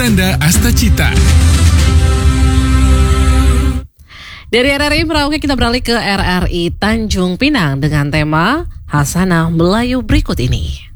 Asranda Astacita. Dari RRI Merauke kita beralih ke RRI Tanjung Pinang dengan tema Hasanah Melayu berikut ini.